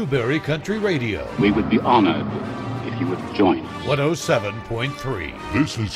Newberry Country Radio. We would be honored if you would join. 107.3. This is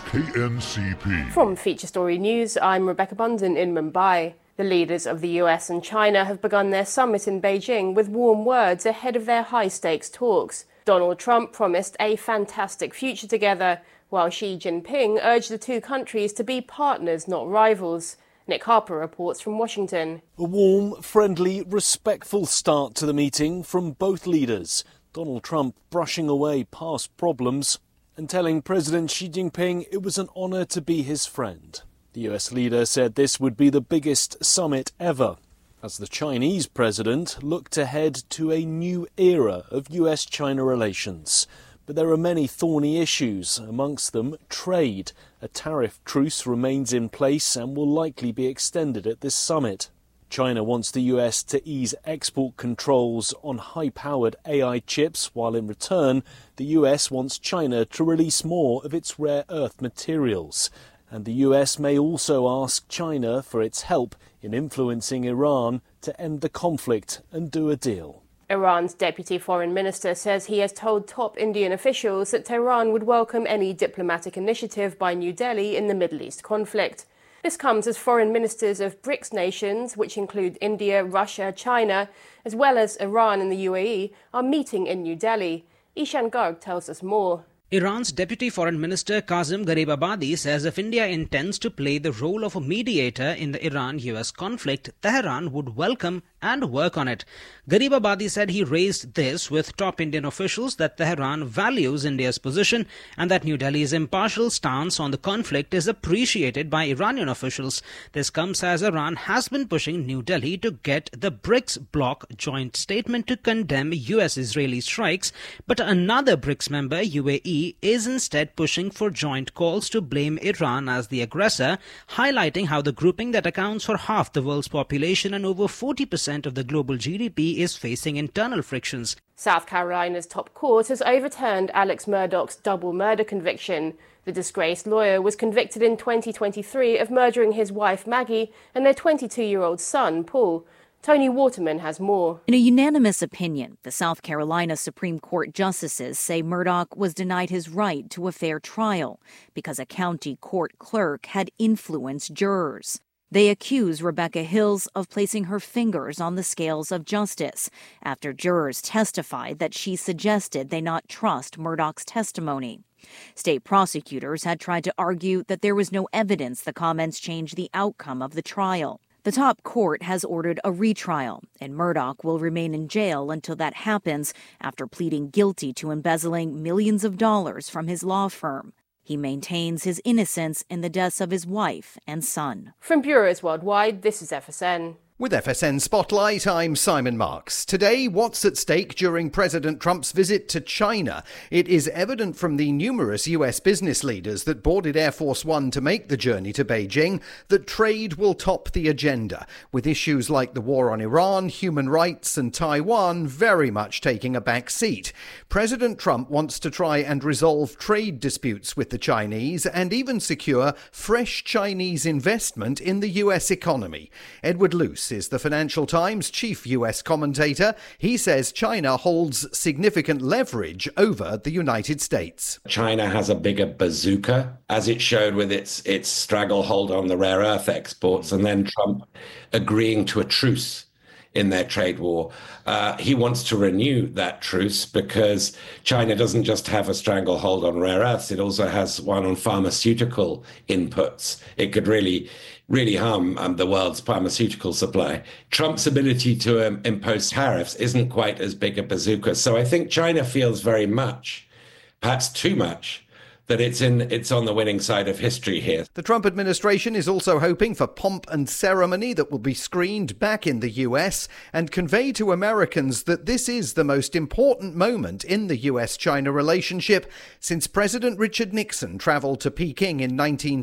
KNCP. From Feature Story News, I'm Rebecca Bunden in Mumbai. The leaders of the US and China have begun their summit in Beijing with warm words ahead of their high-stakes talks. Donald Trump promised a fantastic future together, while Xi Jinping urged the two countries to be partners, not rivals. Nick Harper reports from Washington. A warm, friendly, respectful start to the meeting from both leaders. Donald Trump brushing away past problems and telling President Xi Jinping it was an honour to be his friend. The US leader said this would be the biggest summit ever, as the Chinese president looked ahead to a new era of US-China relations. But there are many thorny issues, amongst them trade. A tariff truce remains in place and will likely be extended at this summit. China wants the US to ease export controls on high-powered AI chips, while in return the US wants China to release more of its rare earth materials. And the US may also ask China for its help in influencing Iran to end the conflict and do a deal. Iran's deputy foreign minister says he has told top Indian officials that Tehran would welcome any diplomatic initiative by New Delhi in the Middle East conflict. This comes as foreign ministers of BRICS nations, which include India, Russia, China, as well as Iran and the UAE, are meeting in New Delhi. Ishan Garg tells us more. Iran's Deputy Foreign Minister Kazem Garibabadi says if India intends to play the role of a mediator in the Iran-US conflict, Tehran would welcome and work on it. Garibabadi said he raised this with top Indian officials that Tehran values India's position and that New Delhi's impartial stance on the conflict is appreciated by Iranian officials. This comes as Iran has been pushing New Delhi to get the BRICS bloc joint statement to condemn US-Israeli strikes, but another BRICS member, UAE, is instead pushing for joint calls to blame Iran as the aggressor, highlighting how the grouping that accounts for half the world's population and over 40% of the global GDP is facing internal frictions. South Carolina's top court has overturned Alex Murdaugh's double murder conviction. The disgraced lawyer was convicted in 2023 of murdering his wife Maggie and their 22-year-old son Paul. Tony Waterman has more. In a unanimous opinion, the South Carolina Supreme Court justices say Murdaugh was denied his right to a fair trial because a county court clerk had influenced jurors. They accuse Rebecca Hills of placing her fingers on the scales of justice after jurors testified that she suggested they not trust Murdaugh's testimony. State prosecutors had tried to argue that there was no evidence the comments changed the outcome of the trial. The top court has ordered a retrial, and Murdaugh will remain in jail until that happens after pleading guilty to embezzling millions of dollars from his law firm. He maintains his innocence in the deaths of his wife and son. From bureaus worldwide, this is FSN. With FSN Spotlight, I'm Simon Marks. Today, what's at stake during President Trump's visit to China? It is evident from the numerous US business leaders that boarded Air Force One to make the journey to Beijing that trade will top the agenda, with issues like the war on Iran, human rights and Taiwan very much taking a back seat. President Trump wants to try and resolve trade disputes with the Chinese and even secure fresh Chinese investment in the US economy. Edward Luce is the Financial Times chief US commentator. He says China holds significant leverage over the United States. China has a bigger bazooka, as it showed with its stranglehold on the rare earth exports, and then Trump agreeing to a truce in their trade war. He wants to renew that truce because China doesn't just have a stranglehold on rare earths, it also has one on pharmaceutical inputs. It could really harm the world's pharmaceutical supply. Trump's ability to impose tariffs isn't quite as big a bazooka. So I think China feels very much, perhaps too much, that it's on the winning side of history here. The Trump administration is also hoping for pomp and ceremony that will be screened back in the US and convey to Americans that this is the most important moment in the US-China relationship since President Richard Nixon travelled to Peking in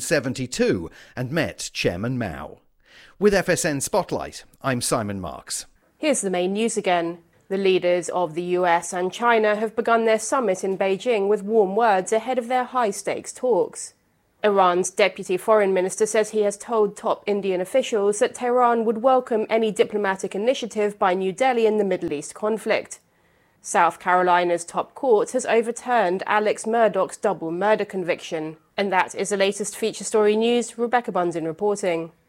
1972 and met Chairman Mao. With FSN Spotlight, I'm Simon Marks. Here's the main news again. The leaders of the US and China have begun their summit in Beijing with warm words ahead of their high-stakes talks. Iran's deputy foreign minister says he has told top Indian officials that Tehran would welcome any diplomatic initiative by New Delhi in the Middle East conflict. South Carolina's top court has overturned Alex Murdaugh's double murder conviction. And that is the latest feature story news. Rebecca Bunzin reporting.